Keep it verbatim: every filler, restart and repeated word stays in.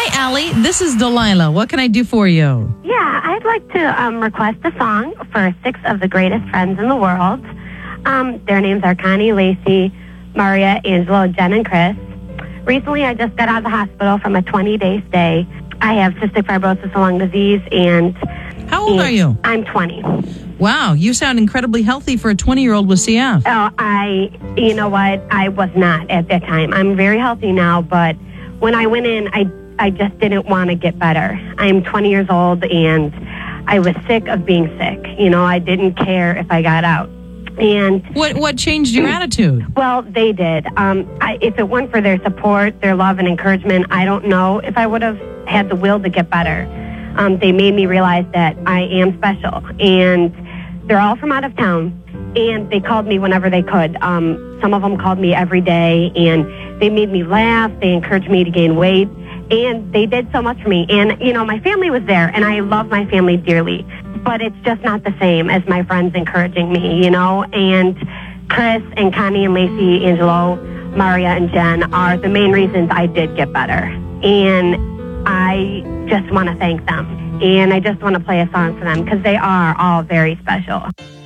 Hi, Allie. This is Delilah. What can I do for you? Yeah, I'd like to um, request a song for six of the greatest friends in the world. Um, their names are Connie, Lacey, Maria, Angelo, Jen, and Chris. Recently, I just got out of the hospital from a twenty-day stay. I have cystic fibrosis lung disease, and... How old and are you? I'm twenty. Wow, you sound incredibly healthy for a twenty-year-old with C F. Oh, I, you know what, I was not at that time. I'm very healthy now, but when I went in, I, I just didn't want to get better. I'm twenty years old, and I was sick of being sick. You know, I didn't care if I got out. And What what changed your attitude? well, they did. Um, I, if it weren't for their support, their love and encouragement, I don't know if I would have had the will to get better. Um, they made me realize that I am special, and they're all from out of town, and they called me whenever they could. Um, some of them called me every day, and they made me laugh. They encouraged me to gain weight, and they did so much for me. And, you know, my family was there, and I love my family dearly, but it's just not the same as my friends encouraging me, you know. And Chris and Connie and Lacey, Angelo, Maria, and Jen are the main reasons I did get better. And I just want to thank them. And I just want to play a song for them because they are all very special.